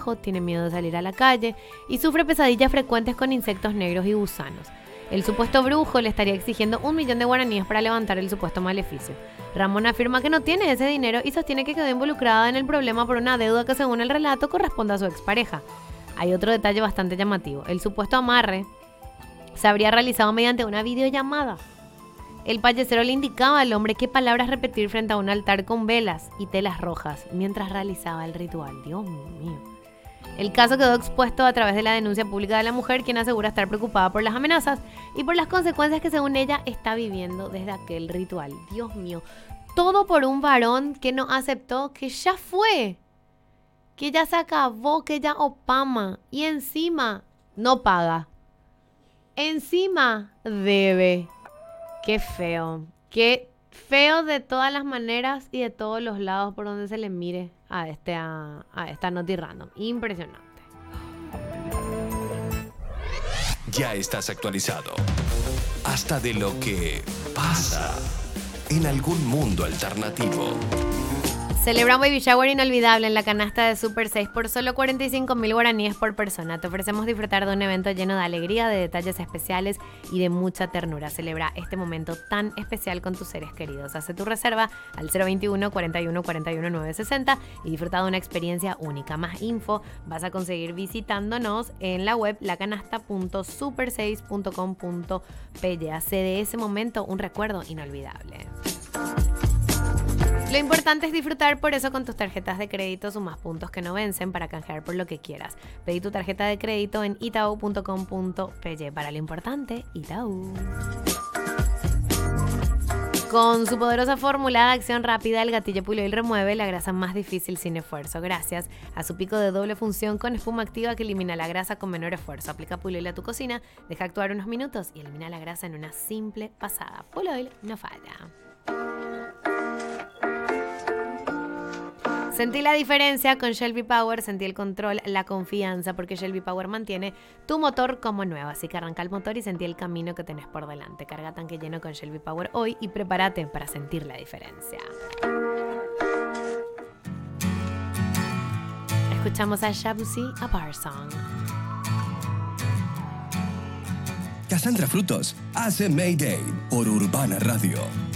trabajo, tiene miedo de salir a la calle y sufre pesadillas frecuentes con insectos negros y gusanos. El supuesto brujo le estaría exigiendo 1 millón de guaraníes para levantar el supuesto maleficio. Ramón afirma que no tiene ese dinero y sostiene que quedó involucrada en el problema por una deuda que, según el relato, corresponde a su expareja. Hay otro detalle bastante llamativo. El supuesto amarre se habría realizado mediante una videollamada. El payasero le indicaba al hombre qué palabras repetir frente a un altar con velas y telas rojas mientras realizaba el ritual. Dios mío. El caso quedó expuesto a través de la denuncia pública de la mujer, quien asegura estar preocupada por las amenazas y por las consecuencias que, según ella, está viviendo desde aquel ritual. Dios mío. Todo por un varón que no aceptó, que ya fue, que ya se acabó, que ya opama y encima no paga. Encima debe. Qué feo de todas las maneras y de todos los lados por donde se le mire a esta Noti Random. Impresionante. Ya estás actualizado. Hasta de lo que pasa en algún mundo alternativo. Celebra un baby shower inolvidable en la canasta de Super 6 por solo 45.000 guaraníes por persona. Te ofrecemos disfrutar de un evento lleno de alegría, de detalles especiales y de mucha ternura. Celebra este momento tan especial con tus seres queridos. Hace tu reserva al 021 41 41 960 y disfruta de una experiencia única. Más info vas a conseguir visitándonos en la web lacanasta.super6.com.py. Hace de ese momento un recuerdo inolvidable. Lo importante es disfrutar, por eso con tus tarjetas de crédito sumas puntos que no vencen para canjear por lo que quieras. Pedí tu tarjeta de crédito en itau.com.py. Para lo importante, Itaú. Con su poderosa fórmula de acción rápida, el gatillo Puloil remueve la grasa más difícil sin esfuerzo. Gracias a su pico de doble función con espuma activa que elimina la grasa con menor esfuerzo. Aplica Puloil a tu cocina, deja actuar unos minutos y elimina la grasa en una simple pasada. Puloil no falla. Sentí la diferencia con Shelby Power, sentí el control, la confianza, porque Shelby Power mantiene tu motor como nuevo. Así que arranca el motor y sentí el camino que tenés por delante. Carga tanque lleno con Shelby Power hoy y prepárate para sentir la diferencia. Escuchamos a Shabuzi, a Bar Song. Cassandra Frutos hace Mayday por Urbana Radio.